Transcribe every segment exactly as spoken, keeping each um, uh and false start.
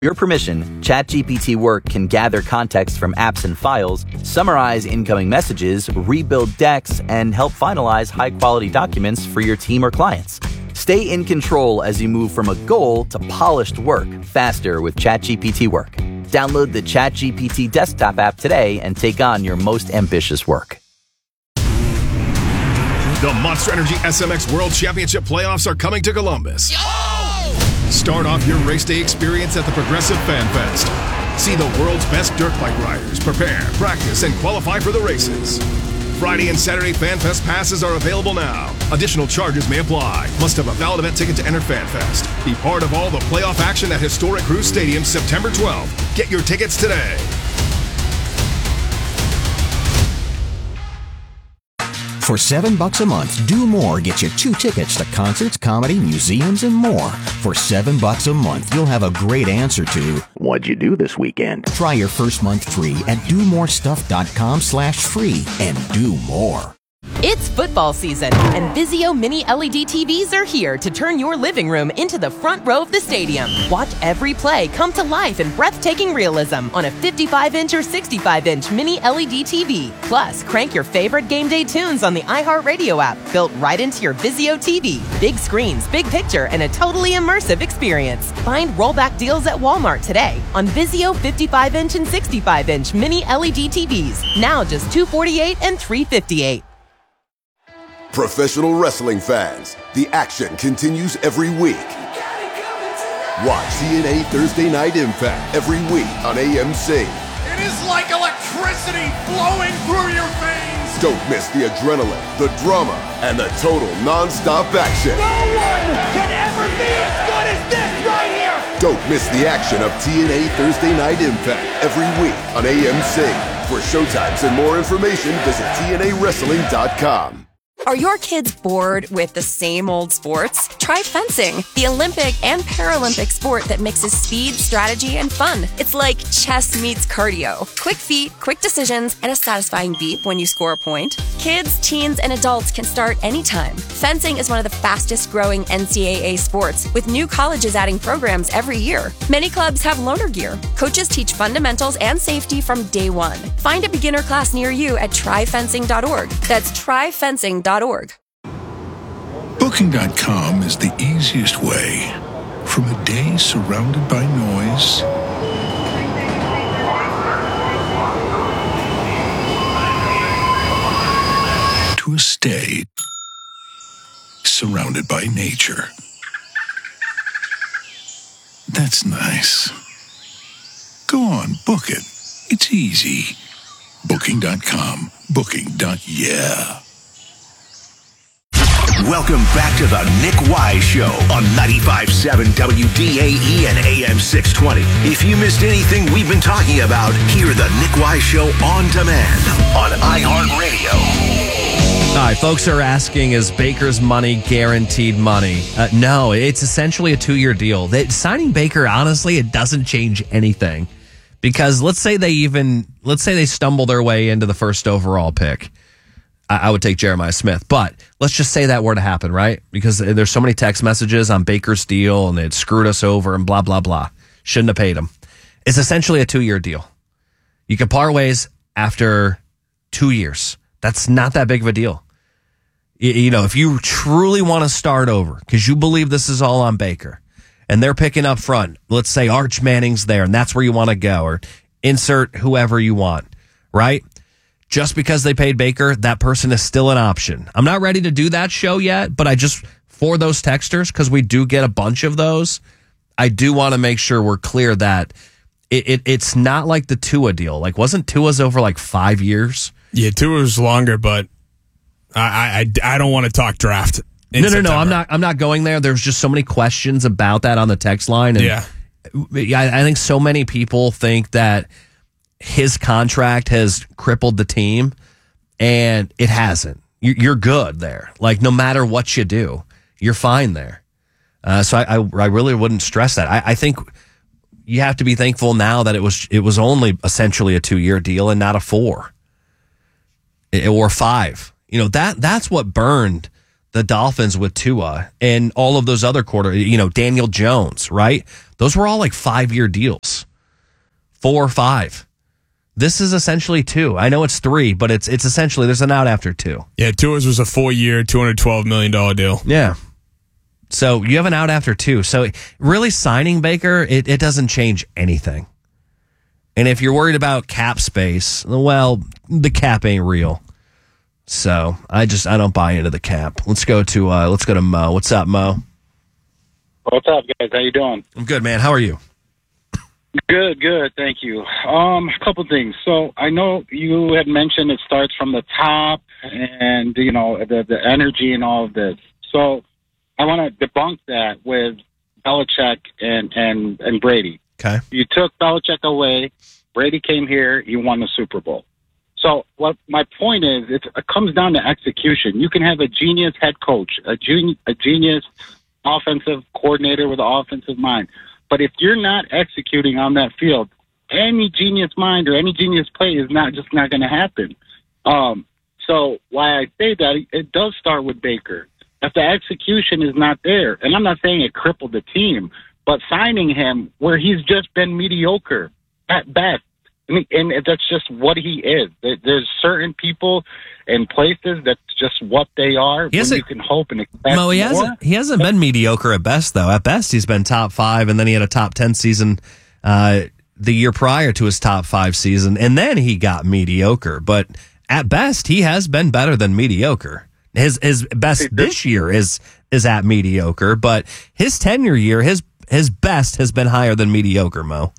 Your permission, ChatGPT Work can gather context from apps and files, summarize incoming messages, rebuild decks, and help finalize high-quality documents for your team or clients. Stay in control as you move from a goal to polished work faster with ChatGPT Work. Download the ChatGPT desktop app today and take on your most ambitious work. The Monster Energy S M X World Championship playoffs are coming to Columbus. Oh! Start off your race day experience at the Progressive Fan Fest. See the world's best dirt bike riders prepare, practice, and qualify for the races. Friday and Saturday Fan Fest passes are available now. Additional charges may apply. Must have a valid event ticket to enter Fan Fest. Be part of all the playoff action at historic Crew Stadium September twelfth. Get your tickets today. For seven bucks a month, Do More gets you two tickets to concerts, comedy, museums, and more. For seven bucks a month, you'll have a great answer to, what'd you do this weekend? Try your first month free at do more stuff dot com slash free and do more. It's football season, and Vizio Mini L E D T Vs are here to turn your living room into the front row of the stadium. Watch every play come to life in breathtaking realism on a fifty-five inch or sixty-five inch Mini L E D T V. Plus, crank your favorite game day tunes on the iHeartRadio app, built right into your Vizio T V. Big screens, big picture, and a totally immersive experience. Find rollback deals at Walmart today on Vizio fifty-five inch and sixty-five inch Mini L E D T Vs. Now just two hundred forty-eight dollars and three hundred fifty-eight dollars. Professional wrestling fans, the action continues every week. Watch T N A Thursday Night Impact every week on A M C. It is like electricity flowing through your veins. Don't miss the adrenaline, the drama, and the total non-stop action. No one can ever be as good as this right here. Don't miss the action of T N A Thursday Night Impact every week on A M C. For showtimes and more information, visit T N A wrestling dot com. Are your kids bored with the same old sports? Try fencing, the Olympic and Paralympic sport that mixes speed, strategy, and fun. It's like chess meets cardio. Quick feet, quick decisions, and a satisfying beep when you score a point. Kids, teens, and adults can start anytime. Fencing is one of the fastest growing N C double A sports, with new colleges adding programs every year. Many clubs have loaner gear. Coaches teach fundamentals and safety from day one. Find a beginner class near you at try fencing dot org. That's try fencing dot org. Booking dot com is the easiest way. From a day surrounded by noise to a stay surrounded by nature. That's nice. Go on, book it. It's easy. Booking dot com. Booking. Yeah. Welcome back to the Nick Wise Show on ninety-five point seven W D A E and A M six twenty. If you missed anything we've been talking about, hear the Nick Wise Show on demand on iHeartRadio. All right, folks are asking, is Baker's money guaranteed money? Uh, no, it's essentially a two-year deal. That signing Baker, honestly, it doesn't change anything. Because let's say they even, let's say they stumble their way into the first overall pick. I would take Jeremiah Smith, but let's just say that were to happen, right? Because there's so many text messages on Baker's deal and it screwed us over and blah, blah, blah. Shouldn't have paid him. It's essentially a two-year deal. You can part ways after two years. That's not that big of a deal. You know, if you truly want to start over because you believe this is all on Baker and they're picking up front, let's say Arch Manning's there and that's where you want to go, or insert whoever you want, right? Just because they paid Baker, that person is still an option. I'm not ready to do that show yet, but I just, for those texters, because we do get a bunch of those, I do want to make sure we're clear that it, it it's not like the Tua deal. Like, wasn't Tua's over like five years? Yeah, Tua's longer, but I I, I don't want to talk draft. No, no, September. no. I'm not. I'm not going there. There's just so many questions about that on the text line, and yeah, I, I think so many people think that his contract has crippled the team, and it hasn't. You're good there. Like, no matter what you do, you're fine there. Uh, so I, I, I really wouldn't stress that. I, I think you have to be thankful now that it was it was only essentially a two year deal and not a four or five. You know, that that's what burned the Dolphins with Tua and all of those other quarter, you know, Daniel Jones, right? Those were all like five-year deals, four or five. This is essentially two. I know it's three, but it's it's essentially there's an out after two. Yeah, Tua's was a four-year, two hundred twelve million dollars deal. Yeah. So you have an out after two. So really signing Baker, it, it doesn't change anything. And if you're worried about cap space, well, the cap ain't real. So I just I don't buy into the cap. Let's go to uh, let's go to Mo. What's up, Mo? What's up, guys? How you doing? I'm good, man. How are you? Good, good. Thank you. Um, a couple things. So I know you had mentioned it starts from the top, and you know the the energy and all of this. So I want to debunk that with Belichick and and and Brady. Okay. You took Belichick away. Brady came here. You won the Super Bowl. So what my point is, it's, it comes down to execution. You can have a genius head coach, a, gen, a genius offensive coordinator with an offensive mind. But if you're not executing on that field, any genius mind or any genius play is not just not going to happen. Um, so why I say that, it does start with Baker. If the execution is not there, and I'm not saying it crippled the team, but signing him where he's just been mediocre at best, and that's just what he is. There's certain people and places that's just what they are. When you can hope and expect Mo, he more. hasn't, he hasn't been mediocre at best, though. At best, he's been top five, and then he had a top ten season uh, the year prior to his top five season, and then he got mediocre. But at best, he has been better than mediocre. His his best this year is is at mediocre, but his tenure year, his his best has been higher than mediocre, Mo.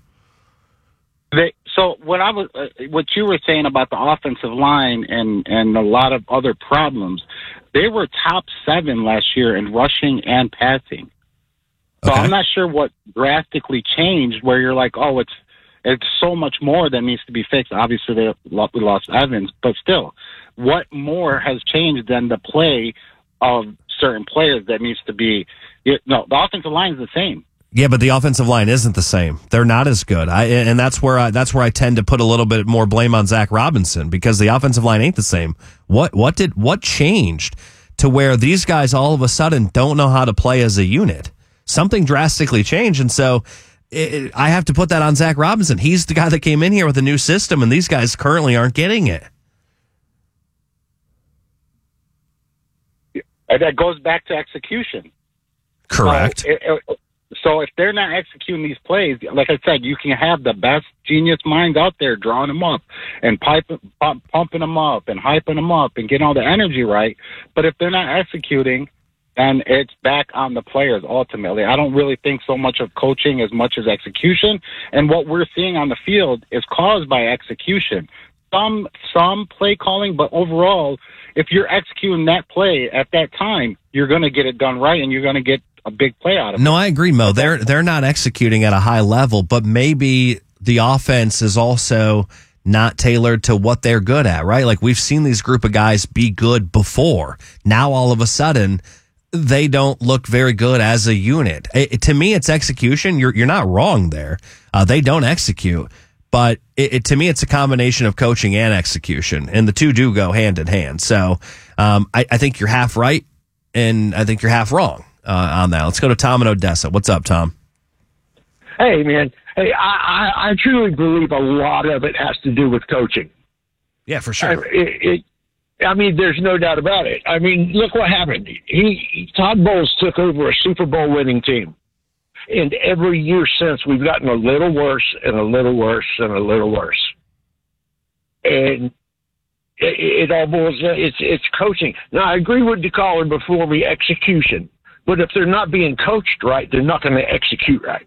They, so what I was, uh, what you were saying about the offensive line and, and a lot of other problems, they were top seven last year in rushing and passing. So okay. I'm not sure what drastically changed where you're like, oh, it's it's so much more that needs to be fixed. Obviously, they we lost Evans, but still, what more has changed than the play of certain players that needs to be? You know, the offensive line is the same. Yeah, but the offensive line isn't the same. They're not as good. I, and that's where I, that's where I tend to put a little bit more blame on Zach Robinson because the offensive line ain't the same. What what did what changed to where these guys all of a sudden don't know how to play as a unit? Something drastically changed, and so it, I have to put that on Zach Robinson. He's the guy that came in here with a new system, and these guys currently aren't getting it. And that goes back to execution. Correct. So, it, it, So if they're not executing these plays, like I said, you can have the best genius minds out there drawing them up and pipe, pump, pumping them up and hyping them up and getting all the energy right. But if they're not executing, then it's back on the players ultimately. I don't really think so much of coaching as much as execution. And what we're seeing on the field is caused by execution. Some some play calling, but overall, if you're executing that play at that time, you're going to get it done right and you're going to get a big play out of it. No, I agree, Mo. They're they're not executing at a high level, but maybe the offense is also not tailored to what they're good at, right? Like we've seen these group of guys be good before. Now all of a sudden they don't look very good as a unit. It, to me, it's execution. You're you're not wrong there. Uh, they don't execute, but it, it, to me, it's a combination of coaching and execution, and the two do go hand in hand. So um, I, I think you're half right, and I think you're half wrong. Uh, on that. Let's go to Tom in Odessa. What's up, Tom? Hey, man. Hey, I, I, I truly believe a lot of it has to do with coaching. Yeah, for sure. I, it, it, I mean, there's no doubt about it. I mean, look what happened. He Todd Bowles took over a Super Bowl winning team. And every year since, we've gotten a little worse and a little worse and a little worse. And it, it all boils down. It's, it's coaching. Now, I agree with DeCaller before me, execution. But if they're not being coached right, they're not going to execute right.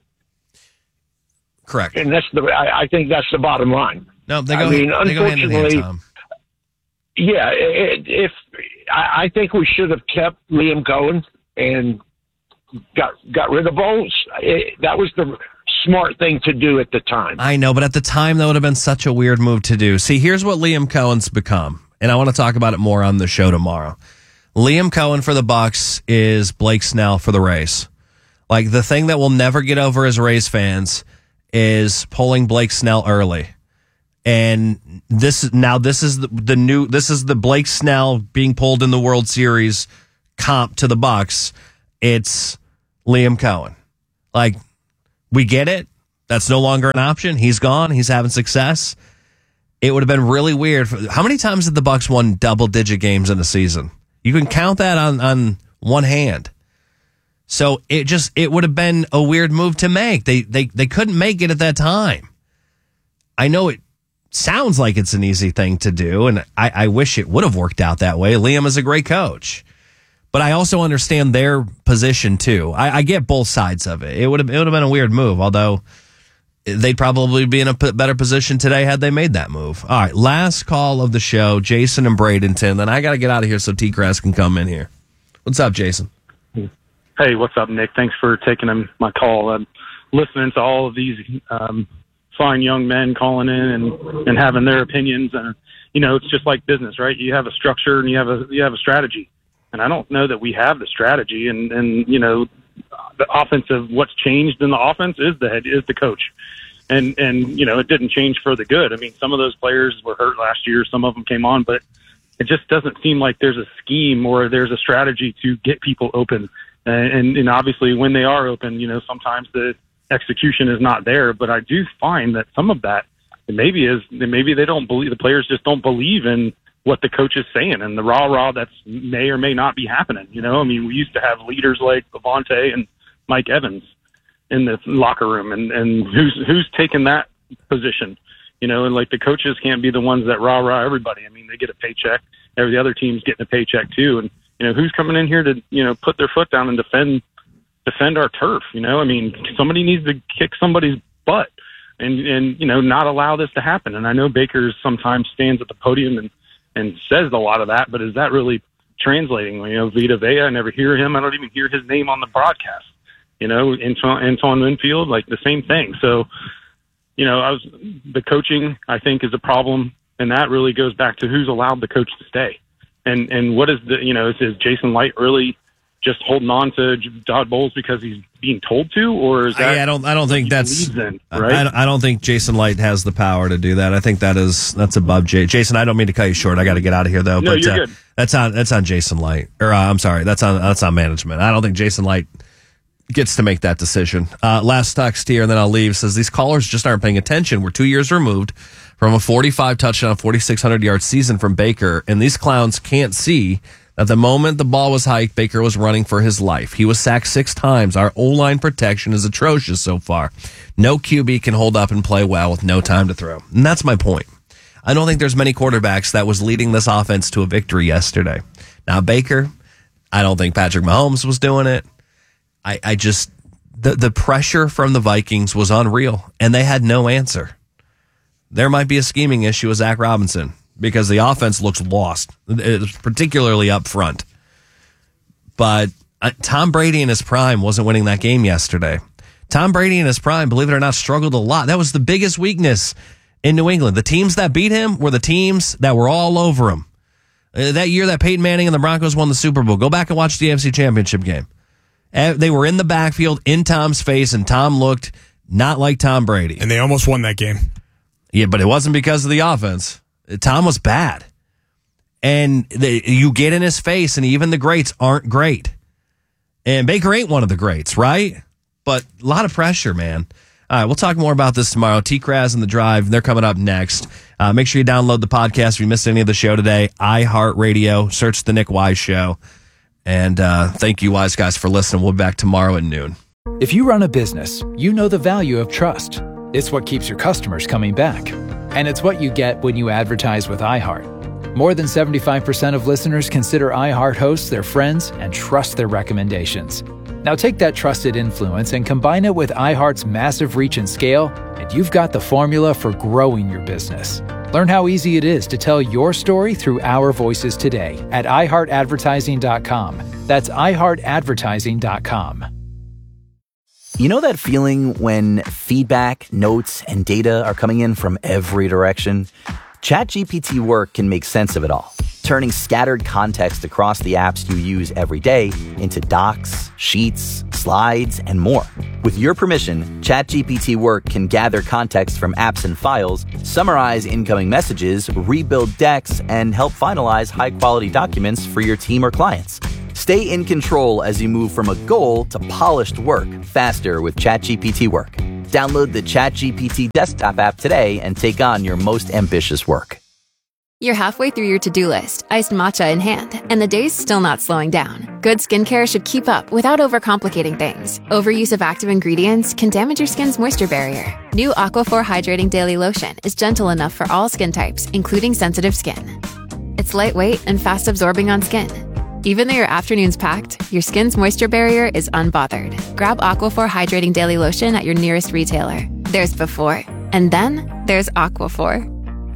Correct. And that's the. I, I think that's the bottom line. No, they go. I mean, they go hand in hand, unfortunately, Tom. yeah. It, if I, I think we should have kept Liam Cohen and got got rid of Bowles. It, that was the smart thing to do at the time. I know, but at the time, that would have been such a weird move to do. See, here's what Liam Cohen's become, and I want to talk about it more on the show tomorrow. Liam Cohen for the Bucs is Blake Snell for the Rays. Like, the thing that will never get over as Rays fans is pulling Blake Snell early. And this now this is the, the new this is the Blake Snell being pulled in the World Series comp to the Bucks, it's Liam Cohen. Like, we get it. That's no longer an option. He's gone. He's having success. It would have been really weird. For, how many times did the Bucks won double-digit games in a season? You can count that on, on one hand. So it just it would have been a weird move to make. They they they couldn't make it at that time. I know it sounds like it's an easy thing to do, and I, I wish it would have worked out that way. Liam is a great coach. But I also understand their position too. I, I get both sides of it. It would have it would have been a weird move, although they'd probably be in a p- better position today had they made that move. All right, last call of the show, Jason and Bradenton. Then I got to get out of here so T-Grass can come in here. What's up, Jason? Hey, what's up, Nick? Thanks for taking my call. I'm listening to all of these um, fine young men calling in and, and having their opinions, and you know, it's just like business, right? You have a structure and you have a you have a strategy, and I don't know that we have the strategy. And, and you know, the offensive, what's changed in the offense is the head is the coach, and and you know, it didn't change for the good. I mean, some of those players were hurt last year, some of them came on, but it just doesn't seem like there's a scheme or there's a strategy to get people open. And, and obviously when they are open, you know, sometimes the execution is not there, but I do find that some of that maybe is, maybe they don't believe, the players just don't believe in what the coach is saying, and the rah-rah that's may or may not be happening. You know, I mean, we used to have leaders like Levante and Mike Evans in the locker room, and, and who's, who's taken that position, you know, and like the coaches can't be the ones that rah-rah everybody. I mean, they get a paycheck. Every other team's getting a paycheck too. And, you know, who's coming in here to, you know, put their foot down and defend, defend our turf? You know, I mean, somebody needs to kick somebody's butt and, and, you know, not allow this to happen. And I know Baker sometimes stands at the podium and, and says a lot of that, but is that really translating? You know, Vita Vea, I never hear him. I don't even hear his name on the broadcast. You know, Antoine, Antoine Winfield, like the same thing. So, you know, I was, the coaching, I think, is a problem, and that really goes back to who's allowed the coach to stay. And and what is the, you know, is, is Jason Light really just holding on to Todd Bowles because he's being told to, or is that? I, I don't. I don't think that's. In, right? I, I don't think Jason Light has the power to do that. I think that is that's above Jay. Jason, I don't mean to cut you short. I got to get out of here though. No, but you're uh, good. That's on that's on Jason Light. Or uh, I'm sorry, that's on that's on management. I don't think Jason Light gets to make that decision. Uh, last text here, and then I'll leave. Says these callers just aren't paying attention. We're two years removed from a forty-five touchdown, forty-six hundred yard season from Baker, and these clowns can't see that the moment the ball was hiked, Baker was running for his life. He was sacked six times. Our O-line protection is atrocious so far. No Q B can hold up and play well with no time to throw. And that's my point. I don't think there's many quarterbacks that was leading this offense to a victory yesterday. Now, Baker, I don't think Patrick Mahomes was doing it. I, I just, the, the pressure from the Vikings was unreal, and they had no answer. There might be a scheming issue with Zach Robinson because the offense looks lost, particularly up front. But uh, Tom Brady in his prime wasn't winning that game yesterday. Tom Brady in his prime, believe it or not, struggled a lot. That was the biggest weakness in New England. The teams that beat him were the teams that were all over him. Uh, that year that Peyton Manning and the Broncos won the Super Bowl, go back and watch the A F C Championship game. Uh, they were in the backfield in Tom's face, and Tom looked not like Tom Brady. And they almost won that game. Yeah, but it wasn't because of the offense. Tom was bad. And they, you get in his face, and even the greats aren't great. And Baker ain't one of the greats, right? But a lot of pressure, man. All right, we'll talk more about this tomorrow. T-Kraz and The Drive, they're coming up next. Uh, make sure you download the podcast if you missed any of the show today. iHeartRadio, search The Nick Wise Show. And uh, thank you, Wise guys, for listening. We'll be back tomorrow at noon. If you run a business, you know the value of trust. It's what keeps your customers coming back. And it's what you get when you advertise with iHeart. More than seventy-five percent of listeners consider iHeart hosts their friends and trust their recommendations. Now take that trusted influence and combine it with iHeart's massive reach and scale, and you've got the formula for growing your business. Learn how easy it is to tell your story through our voices today at i heart advertising dot com. That's i heart advertising dot com. You know that feeling when feedback, notes, and data are coming in from every direction? ChatGPT Work can make sense of it all, turning scattered context across the apps you use every day into docs, sheets, slides, and more. With your permission, ChatGPT Work can gather context from apps and files, summarize incoming messages, rebuild decks, and help finalize high-quality documents for your team or clients. Stay in control as you move from a goal to polished work faster with ChatGPT Work. Download the ChatGPT desktop app today and take on your most ambitious work. You're halfway through your to-do list, iced matcha in hand, and the day's still not slowing down. Good skincare should keep up without overcomplicating things. Overuse of active ingredients can damage your skin's moisture barrier. New Aquaphor Hydrating Daily Lotion is gentle enough for all skin types, including sensitive skin. It's lightweight and fast-absorbing on skin. Even though your afternoon's packed, your skin's moisture barrier is unbothered. Grab Aquaphor Hydrating Daily Lotion at your nearest retailer. There's before, and then there's Aquaphor.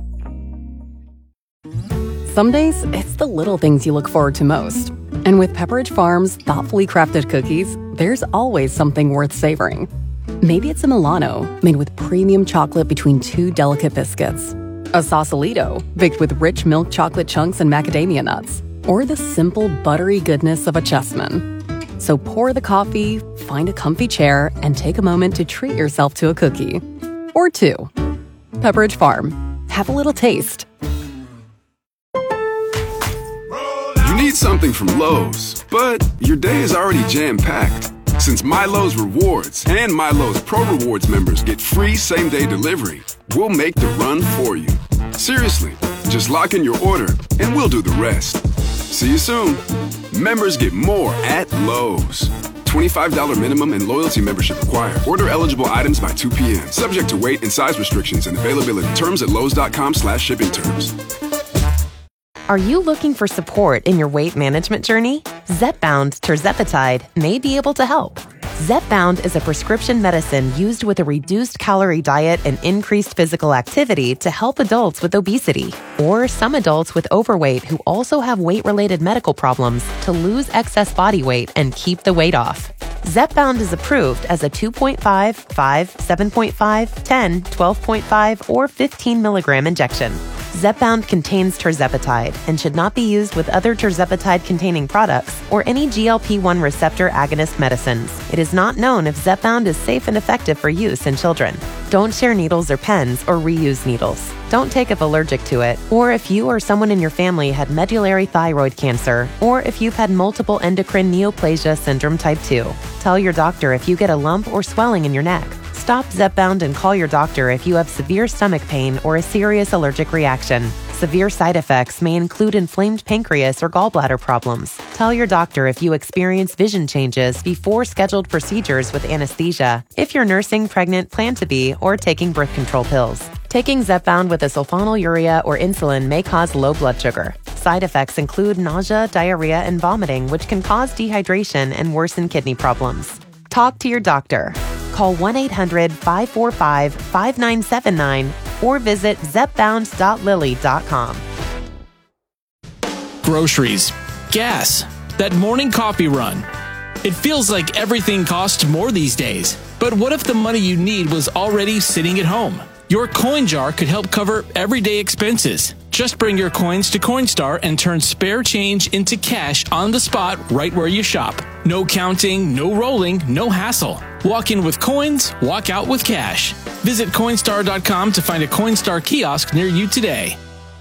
Some days, it's the little things you look forward to most. And with Pepperidge Farm's thoughtfully crafted cookies, there's always something worth savoring. Maybe it's a Milano, made with premium chocolate between two delicate biscuits. A Sausalito, baked with rich milk chocolate chunks and macadamia nuts. Or the simple, buttery goodness of a Chessman. So pour the coffee, find a comfy chair, and take a moment to treat yourself to a cookie. Or two. Pepperidge Farm. Have a little taste. You need something from Lowe's, but your day is already jam-packed. Since MyLowe's Rewards and MyLowe's Pro Rewards members get free same-day delivery, we'll make the run for you. Seriously, just lock in your order and we'll do the rest. See you soon. Members get more at Lowe's. twenty-five dollars minimum and loyalty membership required. Order eligible items by two p.m. Subject to weight and size restrictions and availability. Terms at lowes.com slash shipping terms. Are you looking for support in your weight management journey? Zepbound tirzepatide may be able to help. Zepbound is a prescription medicine used with a reduced calorie diet and increased physical activity to help adults with obesity or some adults with overweight who also have weight-related medical problems to lose excess body weight and keep the weight off. Zepbound is approved as a two point five, five, seven point five, ten, twelve point five, or fifteen milligram injection. Zepbound contains tirzepatide and should not be used with other tirzepatide-containing products or any G L P one receptor agonist medicines. It is not known if Zepbound is safe and effective for use in children. Don't share needles or pens or reuse needles. Don't take if allergic to it, or if you or someone in your family had medullary thyroid cancer, or if you've had multiple endocrine neoplasia syndrome type two. Tell your doctor if you get a lump or swelling in your neck. Stop Zepbound and call your doctor if you have severe stomach pain or a serious allergic reaction. Severe side effects may include inflamed pancreas or gallbladder problems. Tell your doctor if you experience vision changes before scheduled procedures with anesthesia, if you're nursing, pregnant, plan to be, or taking birth control pills. Taking Zepbound with a sulfonylurea or insulin may cause low blood sugar. Side effects include nausea, diarrhea, and vomiting, which can cause dehydration and worsen kidney problems. Talk to your doctor. Call one eight hundred, five four five, five nine seven nine or visit zepbound dot lilly dot com. Groceries, gas, that morning coffee run. It feels like everything costs more these days. But what if the money you need was already sitting at home? Your coin jar could help cover everyday expenses. Just bring your coins to Coinstar and turn spare change into cash on the spot right where you shop. No counting, no rolling, no hassle. Walk in with coins, walk out with cash. Visit Coinstar dot com to find a Coinstar kiosk near you today.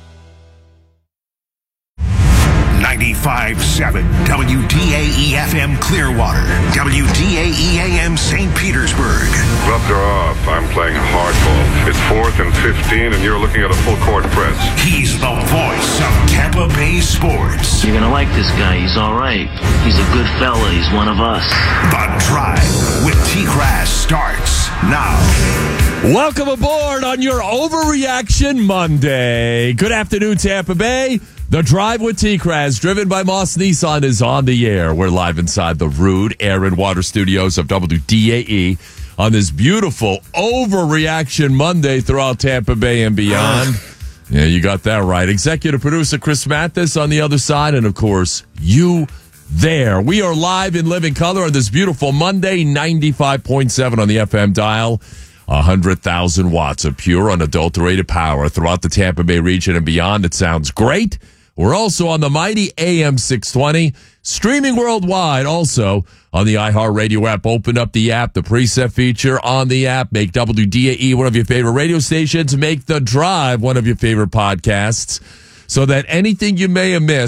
ninety-five point seven W D A E F M Clearwater, W D A E A M Saint Petersburg. Gloves are off. I'm playing hardball. It's fourth and fifteen, and you're looking at a full court press. He's the voice of Tampa Bay sports. You're gonna like this guy. He's all right. He's a good fella. He's one of us. The Drive with T-Crash starts now. Welcome aboard on your Overreaction Monday. Good afternoon, Tampa Bay. The Drive with T-Craz, driven by Moss Nissan, is on the air. We're live inside the Rude Air and Water Studios of W D A E on this beautiful Overreaction Monday throughout Tampa Bay and beyond. Yeah, you got that right. Executive producer Chris Mathis on the other side, and, of course, you there. We are live in living color on this beautiful Monday, ninety-five point seven on the F M dial. one hundred thousand watts of pure, unadulterated power throughout the Tampa Bay region and beyond. It sounds great. We're also on the mighty A M six twenty, streaming worldwide, also on the iHeartRadio app. Open up the app, the preset feature on the app. Make W D A E one of your favorite radio stations. Make The Drive one of your favorite podcasts so that anything you may have missed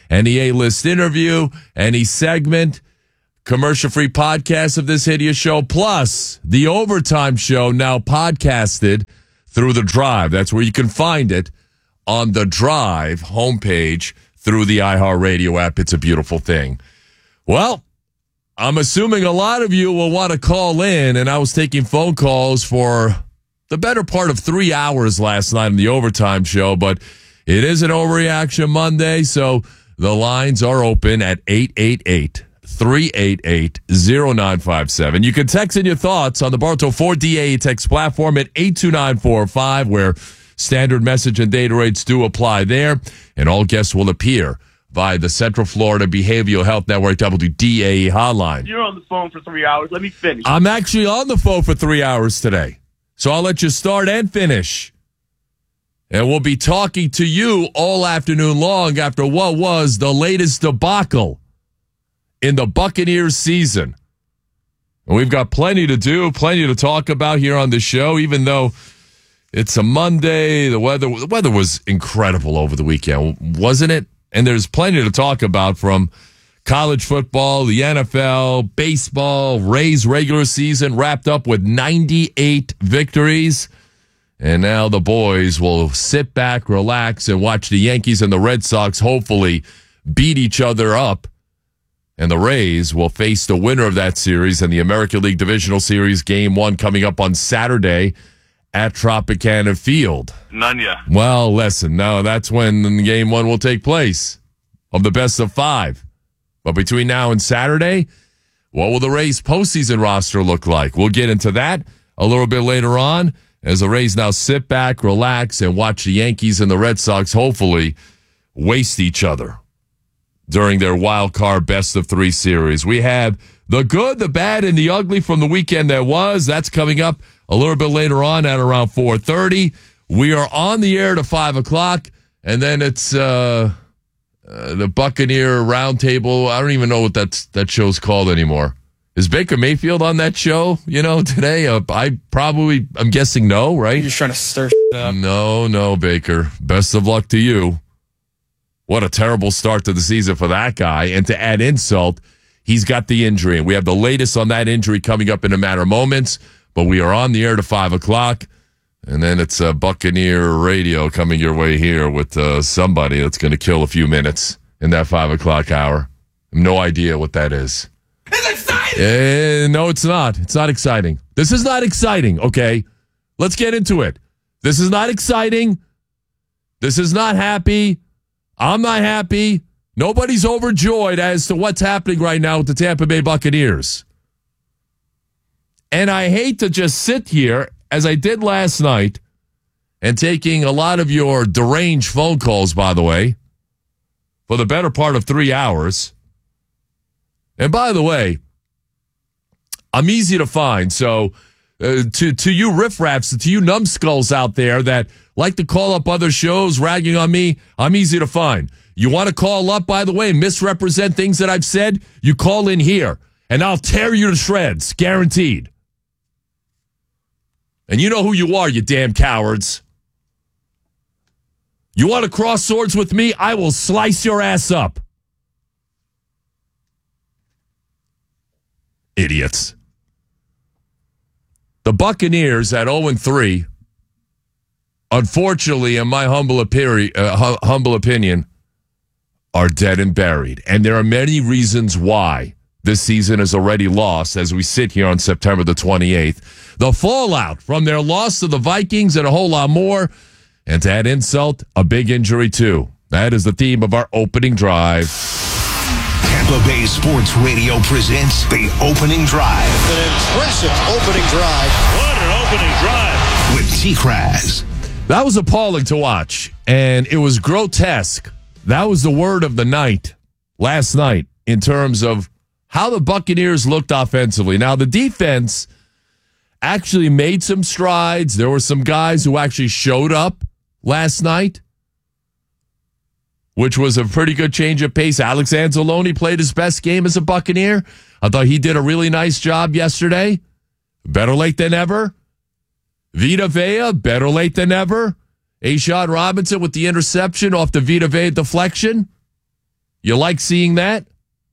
any A-list interview, any segment, commercial-free podcast of this hideous show, plus the Overtime Show now podcasted through The Drive. That's where you can find it, on The Drive homepage through the iHeartRadio app. It's a beautiful thing. Well, I'm assuming a lot of you will want to call in, and I was taking phone calls for the better part of three hours last night in the Overtime Show, but it is an Overreaction Monday, so the lines are open at eight eight eight, three eight eight, zero nine five seven. You can text in your thoughts on the Bartow four D A text platform at eight two nine four five, where standard message and data rates do apply there, and all guests will appear via the Central Florida Behavioral Health Network W D A E hotline. You're on the phone for three hours. Let me finish. I'm actually on the phone for three hours today, so I'll let you start and finish. And we'll be talking to you all afternoon long after what was the latest debacle in the Buccaneers season. And we've got plenty to do, plenty to talk about here on the show, even though it's a Monday. The weather, the weather was incredible over the weekend, wasn't it? And there's plenty to talk about, from college football, the N F L, baseball. Rays regular season wrapped up with ninety-eight victories. And now the boys will sit back, relax, and watch the Yankees and the Red Sox hopefully beat each other up. And the Rays will face the winner of that series in the American League Divisional Series Game one coming up on Saturday at Tropicana Field. None ya. Well, listen, no, that's when Game one will take place of the best of five. But between now and Saturday, what will the Rays postseason roster look like? We'll get into that a little bit later on, as the Rays now sit back, relax, and watch the Yankees and the Red Sox hopefully waste each other during their wild card best of three series. We have the good, the bad, and the ugly from the weekend that was. That's coming up a little bit later on at around four thirty. We are on the air to five o'clock, and then it's uh, uh, the Buccaneer Roundtable. I don't even know what that's, that show's called anymore. Is Baker Mayfield on that show, you know, today? Uh, I probably, I'm guessing no, right? You're just trying to stir shit up. No, no, Baker. Best of luck to you. What a terrible start to the season for that guy. And to add insult, he's got the injury. And we have the latest on that injury coming up in a matter of moments. But we are on the air to five o'clock. And then it's uh, Buccaneer Radio coming your way here with uh, somebody that's going to kill a few minutes in that five o'clock hour. No idea what that is. It's exciting! Uh, no, it's not. It's not exciting. This is not exciting, okay? Let's get into it. This is not exciting. This is not happy. I'm not happy. Nobody's overjoyed as to what's happening right now with the Tampa Bay Buccaneers. And I hate to just sit here, as I did last night, and taking a lot of your deranged phone calls, by the way, for the better part of three hours. And by the way, I'm easy to find. So uh, to, to you riffraffs, to you numbskulls out there that like to call up other shows ragging on me, I'm easy to find. You want to call up, by the way, misrepresent things that I've said? You call in here, and I'll tear you to shreds, guaranteed. And you know who you are, you damn cowards. You want to cross swords with me? I will slice your ass up. Idiots. The Buccaneers at oh and three, unfortunately, in my humble, aperi- uh, hum- humble opinion, are dead and buried. And there are many reasons why this season is already lost as we sit here on September the twenty-eighth. The fallout from their loss to the Vikings and a whole lot more. And to add insult, a big injury too. That is the theme of our opening drive. Tampa Bay Sports Radio presents the opening drive. An impressive opening drive. What an opening drive. With T-Kraz. That was appalling to watch, and it was grotesque. That was the word of the night last night in terms of how the Buccaneers looked offensively. Now, the defense actually made some strides. There were some guys who actually showed up last night, which was a pretty good change of pace. Alex Anzalone played his best game as a Buccaneer. I thought he did a really nice job yesterday. Better late than ever. Vita Vea, better late than ever. A'Shawn Robinson with the interception off the Vita Vea deflection. You like seeing that?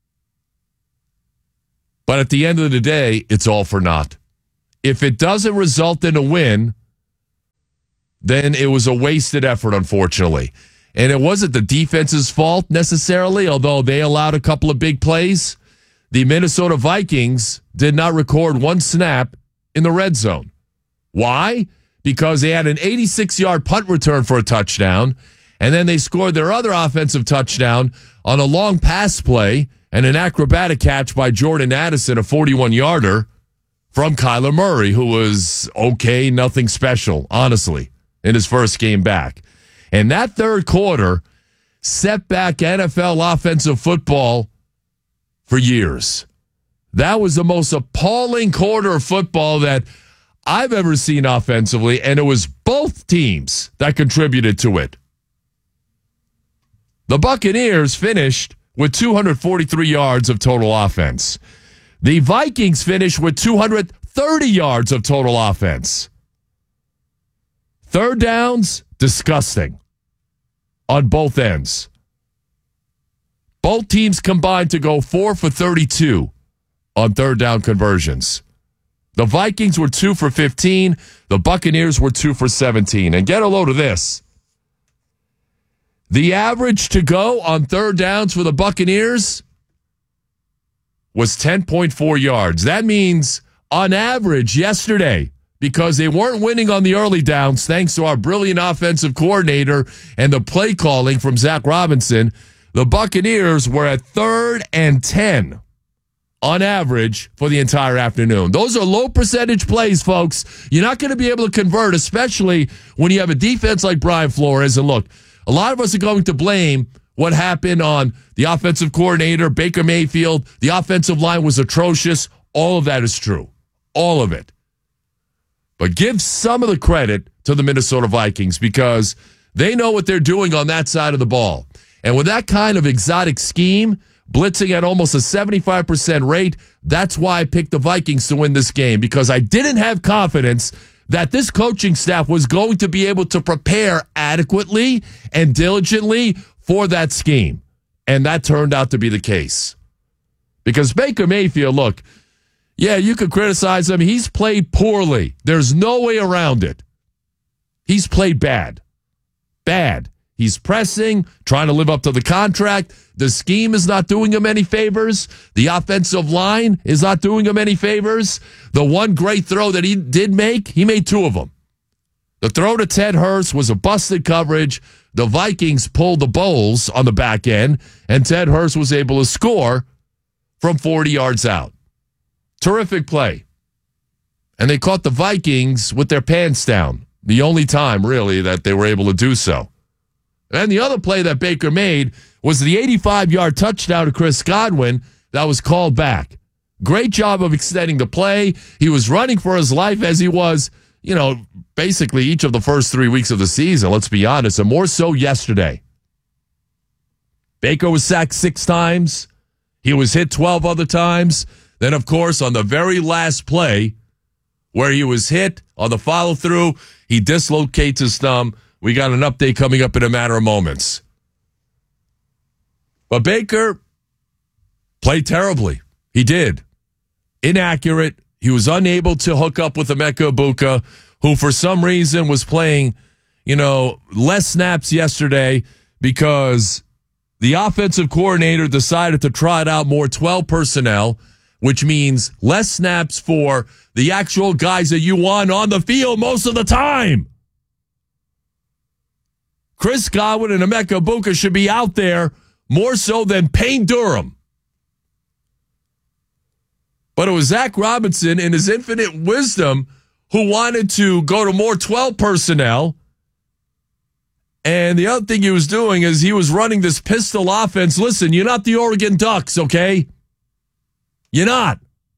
But at the end of the day, it's all for naught. If it doesn't result in a win, then it was a wasted effort, unfortunately. And it wasn't the defense's fault necessarily, although they allowed a couple of big plays. The Minnesota Vikings did not record one snap in the red zone. Why? Because they had an eighty-six-yard punt return for a touchdown, and then they scored their other offensive touchdown on a long pass play and an acrobatic catch by Jordan Addison, a forty-one-yarder from Kyler Murray, who was okay, nothing special, honestly, in his first game back. And that third quarter set back N F L offensive football for years. That was the most appalling quarter of football that I've ever seen offensively, and it was both teams that contributed to it. The Buccaneers finished with two hundred forty-three yards of total offense. The Vikings finished with two hundred thirty yards of total offense. Third downs, disgusting on both ends. Both teams combined to go four for thirty-two on third down conversions. The Vikings were two for fifteen. The Buccaneers were two for seventeen. And get a load of this. The average to go on third downs for the Buccaneers was ten point four yards. That means on average yesterday, because they weren't winning on the early downs thanks to our brilliant offensive coordinator and the play calling from Zach Robinson, the Buccaneers were at third and ten on average for the entire afternoon. Those are low percentage plays, folks. You're not going to be able to convert, especially when you have a defense like Brian Flores. And look, a lot of us are going to blame what happened on the offensive coordinator, Baker Mayfield. The offensive line was atrocious. All of that is true. All of it. But give some of the credit to the Minnesota Vikings because they know what they're doing on that side of the ball. And with that kind of exotic scheme, blitzing at almost a seventy-five percent rate, that's why I picked the Vikings to win this game, because I didn't have confidence that this coaching staff was going to be able to prepare adequately and diligently for that scheme. And that turned out to be the case. Because Baker Mayfield, look, yeah, you could criticize him. He's played poorly. There's no way around it. He's played bad. Bad. He's pressing, trying to live up to the contract. The scheme is not doing him any favors. The offensive line is not doing him any favors. The one great throw that he did make, he made two of them. The throw to Ted Hurst was a busted coverage. The Vikings pulled the Bowls on the back end, and Ted Hurst was able to score from forty yards out. Terrific play. And they caught the Vikings with their pants down. The only time, really, that they were able to do so. And the other play that Baker made was the eighty-five-yard touchdown to Chris Godwin that was called back. Great job of extending the play. He was running for his life as he was, you know, basically each of the first three weeks of the season, let's be honest, and more so yesterday. Baker was sacked six times. He was hit twelve other times. Then, of course, on the very last play where he was hit on the follow-through, he dislocates his thumb. We got an update coming up in a matter of moments. But Baker played terribly. He did. Inaccurate. He was unable to hook up with Emeka Egbuka, who for some reason was playing, you know, less snaps yesterday because the offensive coordinator decided to try it out more twelve personnel, which means less snaps for the actual guys that you want on the field most of the time. Chris Godwin and Emeka Egbuka should be out there more so than Payne Durham. But it was Zach Robinson in his infinite wisdom who wanted to go to more twelve personnel. And the other thing he was doing is he was running this pistol offense. Listen, you're not the Oregon Ducks, okay? You're not.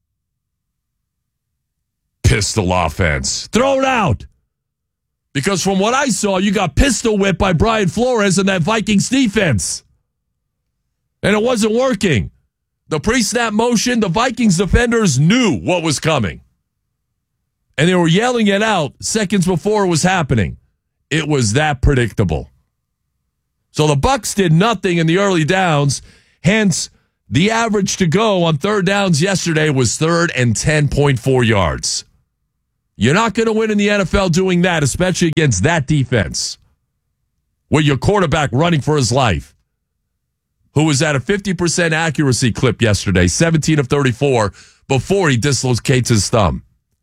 Pistol offense. Throw it out. Because from what I saw, you got pistol whipped by Brian Flores and that Vikings defense. And it wasn't working. The pre-snap motion, the Vikings defenders knew what was coming. And they were yelling it out seconds before it was happening. It was that predictable. So the Bucs did nothing in the early downs, Hence, the average to go on third downs yesterday was third and ten point four yards. You're not going to win in the N F L doing that, especially against that defense, where your quarterback running for his life, who was at a fifty percent accuracy clip yesterday, seventeen of thirty-four, before he dislocates his thumb.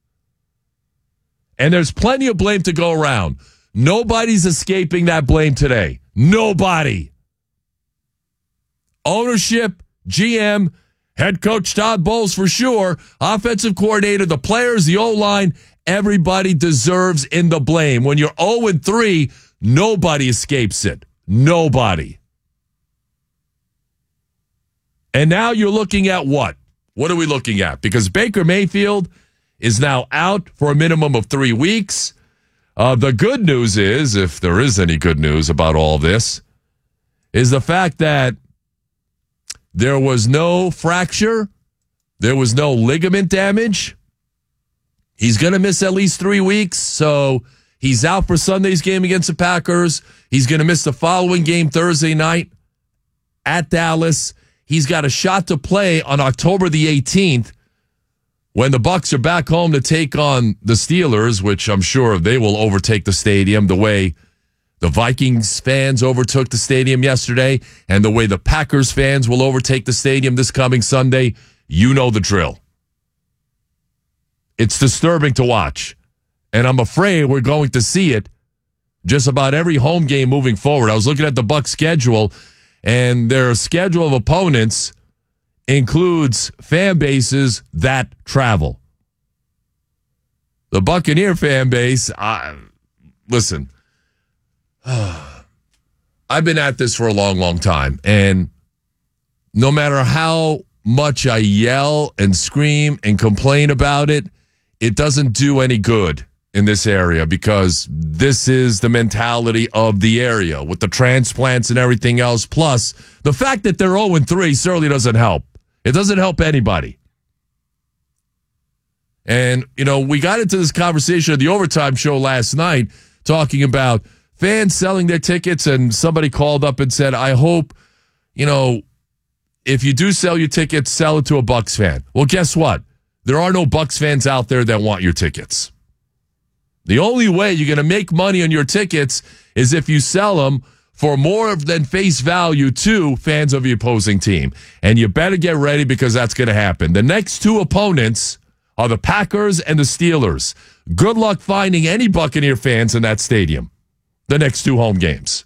And there's plenty of blame to go around. Nobody's escaping that blame today. Nobody. Ownership, G M, head coach Todd Bowles for sure, offensive coordinator, the players, the O-line, everybody deserves in the blame. When you're oh and three, nobody escapes it. Nobody. And now you're looking at what? What are we looking at? Because Baker Mayfield is now out for a minimum of three weeks. Uh, the good news is, if there is any good news about all this, is the fact that there was no fracture. There was no ligament damage. He's going to miss at least three weeks, so he's out for Sunday's game against the Packers. He's going to miss the following game Thursday night at Dallas. He's got a shot to play on October the eighteenth when the Bucs are back home to take on the Steelers, which I'm sure they will overtake the stadium the way the Vikings fans overtook the stadium yesterday, and the way the Packers fans will overtake the stadium this coming Sunday. You know the drill. It's disturbing to watch, and I'm afraid we're going to see it just about every home game moving forward. I was looking at the Bucs schedule, and their schedule of opponents includes fan bases that travel. The Buccaneer fan base, I, listen, I've been at this for a long, long time, and no matter how much I yell and scream and complain about it, it doesn't do any good in this area, because this is the mentality of the area with the transplants and everything else. Plus, the fact that they're oh and three certainly doesn't help. It doesn't help anybody. And, you know, we got into this conversation at the Overtime Show last night talking about fans selling their tickets, and somebody called up and said, I hope, you know, if you do sell your tickets, sell it to a Bucs fan. Well, guess what? There are no Bucs fans out there that want your tickets. The only way you're going to make money on your tickets is if you sell them for more than face value to fans of the opposing team. And you better get ready, because that's going to happen. The next two opponents are the Packers and the Steelers. Good luck finding any Buccaneer fans in that stadium the next two home games.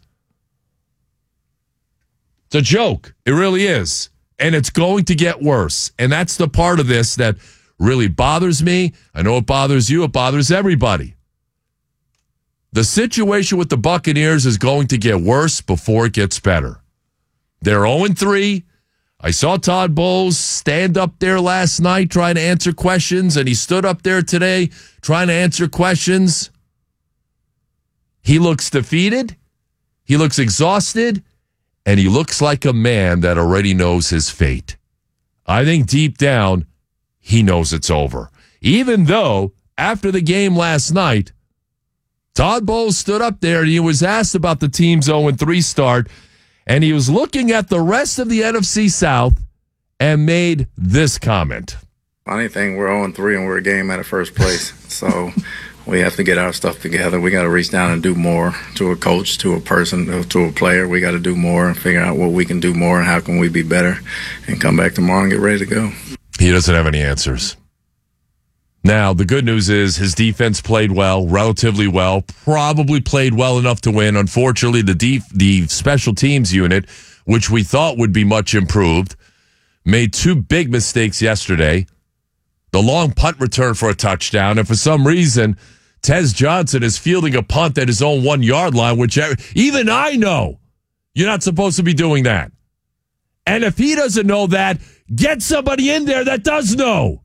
It's a joke. It really is. And it's going to get worse. And that's the part of this that really bothers me. I know it bothers you. It bothers everybody. The situation with the Buccaneers is going to get worse before it gets better. They're oh and three. I saw Todd Bowles stand up there last night trying to answer questions, and he stood up there today trying to answer questions. He looks defeated. He looks exhausted. And he looks like a man that already knows his fate. I think deep down, he knows it's over. Even though, after the game last night, Todd Bowles stood up there and he was asked about the team's oh and three start, and he was looking at the rest of the N F C South and made this comment. Funny thing, we're oh and three and we're a game out of first place. So we have to get our stuff together. We got to reach down and do more to a coach, to a person, to a player. We got to do more and figure out what we can do more and how can we be better, and come back tomorrow and get ready to go. He doesn't have any answers. Now, the good news is his defense played well, relatively well, probably played well enough to win. Unfortunately, the def- the special teams unit, which we thought would be much improved, made two big mistakes yesterday. The long punt return for a touchdown, and for some reason, Tez Johnson is fielding a punt at his own one-yard line, which even I know you're not supposed to be doing that. And if he doesn't know that, get somebody in there that does know.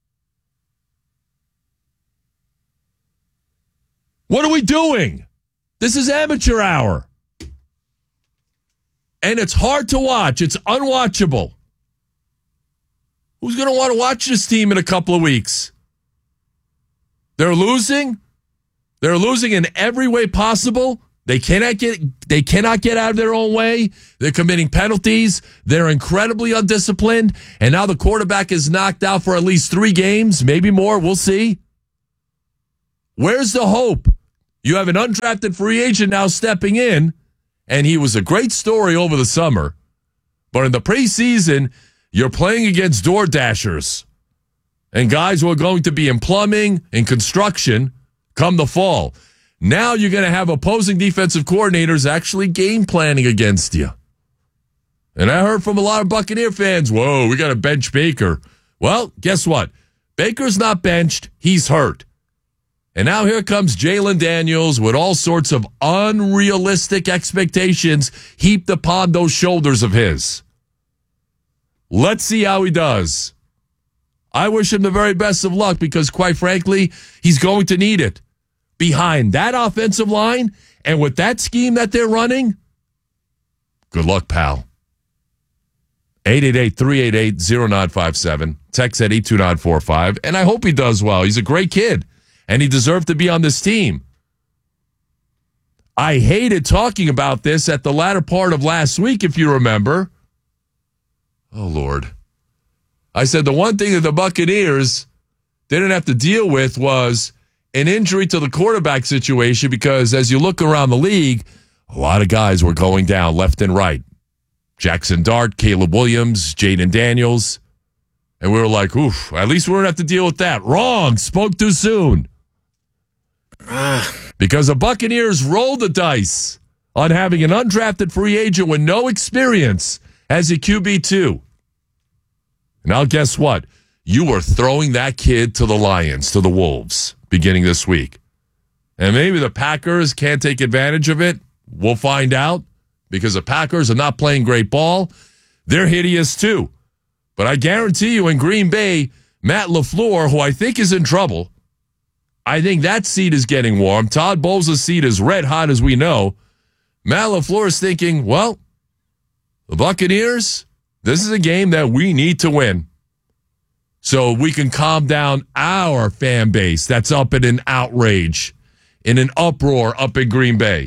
What are we doing? This is amateur hour. And it's hard to watch. It's unwatchable. Who's going to want to watch this team in a couple of weeks? They're losing. They're losing in every way possible. They cannot get they cannot get out of their own way. They're committing penalties. They're incredibly undisciplined. And now the quarterback is knocked out for at least three games, maybe more. We'll see. Where's the hope? You have an undrafted free agent now stepping in, and he was a great story over the summer. But in the preseason, you're playing against door dashers and guys who are going to be in plumbing and construction come the fall. Now you're going to have opposing defensive coordinators actually game planning against you. And I heard from a lot of Buccaneer fans, whoa, we got to bench Baker. Well, guess what? Baker's not benched. He's hurt. And now here comes Jalen Daniels with all sorts of unrealistic expectations heaped upon those shoulders of his. Let's see how he does. I wish him the very best of luck because, quite frankly, he's going to need it. Behind that offensive line and with that scheme that they're running, good luck, pal. eight eight eight, three eight eight, zero nine five seven. Text at eight two nine four five. And I hope he does well. He's a great kid, and he deserved to be on this team. I hated talking about this at the latter part of last week, if you remember. Oh, Lord. I said the one thing that the Buccaneers didn't have to deal with was an injury to the quarterback situation because as you look around the league, a lot of guys were going down left and right. Jackson Dart, Caleb Williams, Jaden Daniels. And we were like, oof, at least we don't have to deal with that. Wrong. Spoke too soon. Because the Buccaneers rolled the dice on having an undrafted free agent with no experience as a Q B two. Now, guess what? You were throwing that kid to the Lions, to the Wolves, beginning this week. And maybe the Packers can't take advantage of it. We'll find out because the Packers are not playing great ball. They're hideous too. But I guarantee you in Green Bay, Matt LaFleur, who I think is in trouble, I think that seat is getting warm. Todd Bowles' seat is red hot, as we know. Matt LaFleur is thinking, well, the Buccaneers, this is a game that we need to win. So we can calm down our fan base that's up in an outrage, in an uproar up in Green Bay.